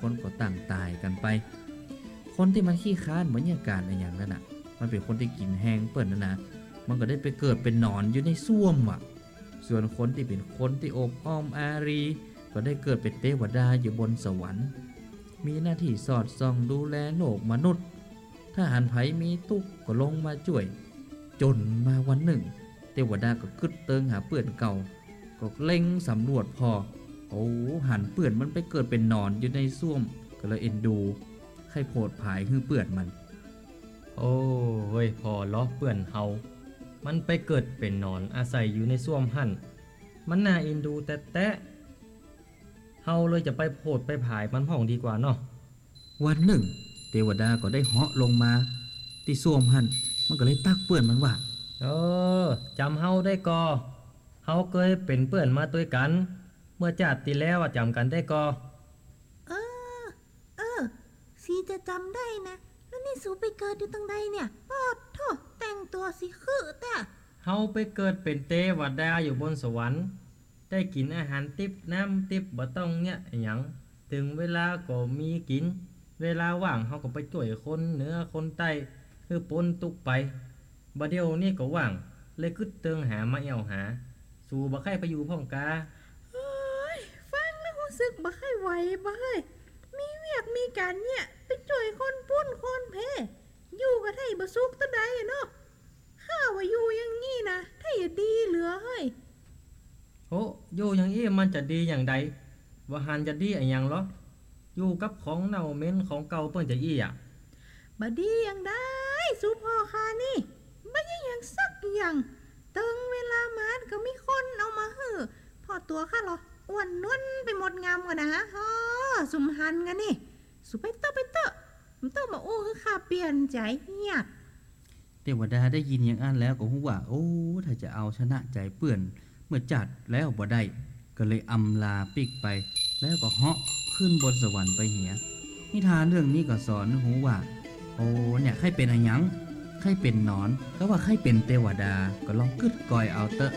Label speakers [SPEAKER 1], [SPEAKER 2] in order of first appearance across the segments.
[SPEAKER 1] คนก็ต่างตายกันไปคนที่มันขี้ค้านบรรยากาศในอย่างนั้นน่ะมันเป็นคนที่กินแห้งเปิ่นนะมันก็ได้ไปเกิดเป็นหนอนอยู่ในส้วมอ่ะส่วนคนที่เป็นคนที่โอบอ้อมอารีก็ได้เกิดเป็นเทวดาอยู่บนสวรรค์มีหน้าที่สอดส่องดูแลโลกมนุษย์ถ้าหันไผมีทุกข์ก็ลงมาช่วยจนมาวันหนึ่งเทวดาก็กึดเติงหาเปื่อนเก่าก็เล็งสำรวจพอโอ้หันเปื่อนมันไปเกิดเป็นหนอนอยู่ในส้วมก็เลยเอ็นดูให้โพดผายคือเปื่อนมัน
[SPEAKER 2] โอ้เว้ยพอล้อเปื่อนเฮามันไปเกิดเป็นนอนอาศัยอยู่ในส้วมหั่นมันน่าเอ็นดูแต่เฮาเลยจะไปโพดไปผายมันห้องดีกว่าเนาะ
[SPEAKER 1] วันหนึ่งเทวดาก็ได้เหาะลงมาที่ส้วมหันมันก็เลยตักเปื่อนมันว่า
[SPEAKER 2] จำเฮาได้กอเฮาเคยเป็นเปื่อนมาด้วยกันเมื่อชาติที่แล้วจำกันได้กอ
[SPEAKER 3] เออเออสีจะจำได้นะแล้วนี่สูไปเกิดอยู่ตรงใดเนี่ยปอดโธ่แต่งตัวสิคือแต่
[SPEAKER 2] เฮาไปเกิดเป็นเทวดาอยู่บนสวรรค์ได้กินอาหารติบน้ำติบบ่ต้องเนี่ยหยังถึงเวลาก็มีกินเวลาว่างเฮาก็ไปช่วยคนเหนือคนใต้คือปนตุกไปบัดเดียวนี่ก็ว่างเลยคึดเติงหามาแอวหาสู่บ่ใครไปอยู่พ่องกา
[SPEAKER 3] เฮ้ยฟังแล้วรู้สึกบ่ค่อยไหวบ่เฮ้ยมีเวียกมีการเนี่ยไปช่วยคนปุ้นคนเพอยู่กับไทยบ่สุกตะใดเนาะข้าว่าอยู่อย่างงี้นะไทยดีเหลือเฮ้ย
[SPEAKER 2] โอ้อยู่อย่างอี้มันจะดีอย่างใดว่าหันจะดีอย่างเหรออยู่กับของเน่าเหม็นของเก่าเปิ้นจะอี้
[SPEAKER 3] บ่ดีอย่างใดสุพ่อข้านี่บ่ยังสักอย่างตึงเวลามาก็มีคนเอามาฮื้อพอตัวข้าเหรออ้วนนวลไปหมดงามกว่านะฮะสุมหันกันนี่สุไปเตอะมันต้องมาอู้คือข้าเปลี่ยนใจเงียบ
[SPEAKER 1] เทวดาได้ยินอย่างนั้นแล้วก็ฮู้ว่าโอ้ถ้าจะเอาชนะใจเปื่อนเมื่อจัดแล้วบ่ได้ก็เลยอำลาปิกไปแล้วก็เหาะขึ้นบนสวรรค์ไปเหียนิทานเรื่องนี้ก็สอนฮู้ว่าโอ้เนี่ยใครเป็นอะหยังใครเป็นหนอนก็ว่าใครเป็นเทวดาก็ลองกึดกอยเอาเตอะ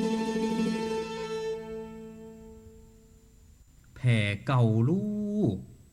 [SPEAKER 1] แผ่เก่าลูก